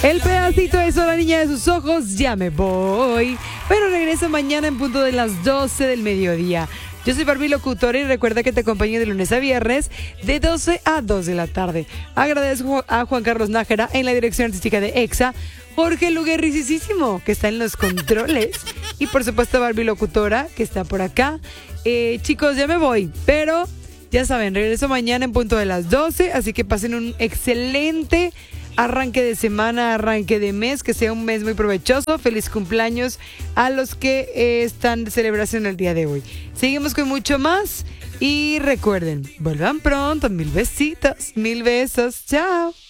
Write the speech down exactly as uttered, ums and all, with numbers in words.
El pedacito de eso, la niña de sus ojos, ya me voy. Pero regreso mañana en punto de las doce del mediodía. Yo soy Barbie Locutora y recuerda que te acompaño de lunes a viernes de doce a dos de la tarde. Agradezco a Juan Carlos Nájera en la dirección artística de EXA, Jorge Luguerricísimo, que está en los controles, y por supuesto Barbie Locutora, que está por acá. Eh, chicos, ya me voy, pero ya saben, regreso mañana en punto de las doce, así que pasen un excelente arranque de semana, arranque de mes, que sea un mes muy provechoso. Feliz cumpleaños a los que eh, están de celebración el día de hoy. Seguimos con mucho más y recuerden, vuelvan pronto, mil besitos, mil besos, chao.